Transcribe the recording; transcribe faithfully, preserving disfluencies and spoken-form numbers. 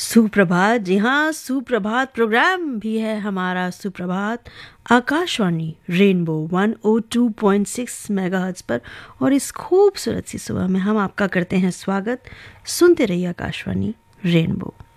सुप्रभात। जी हाँ, सुप्रभात प्रोग्राम भी है हमारा। सुप्रभात Akashvani rainbow one O two point six megahertz पर, और इस खूबसूरत सी सुबह में हम आपका करते हैं स्वागत। सुनते रहिए आकाशवाणी रेनबो।